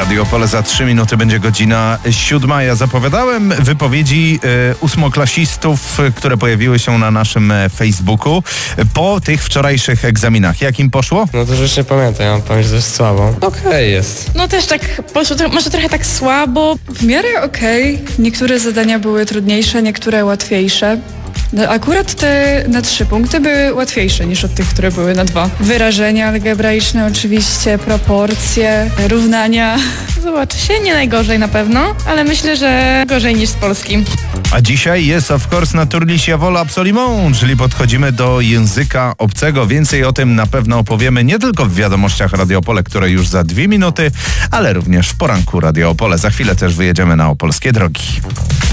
Radio Opole. Za 3 minuty będzie godzina 7. Ja zapowiadałem wypowiedzi ósmoklasistów, które pojawiły się na naszym Facebooku po tych wczorajszych egzaminach. Jak im poszło? No to już nie pamiętam, ja mam pamięć dość słabą. Okej jest. No też tak poszło, może trochę tak słabo. W miarę okej. Niektóre zadania były trudniejsze, niektóre łatwiejsze. No, akurat te na 3 punkty były łatwiejsze niż od tych, które były na 2. Wyrażenia algebraiczne oczywiście, proporcje, równania. Zobaczy się, nie najgorzej na pewno, ale myślę, że gorzej niż z polskim. A dzisiaj jest of course naturliś Javola absolument, czyli podchodzimy do języka obcego. Więcej o tym na pewno opowiemy nie tylko w wiadomościach Radio Opole, które już za 2 minuty, ale również w poranku Radio Opole. Za chwilę też wyjedziemy na opolskie drogi.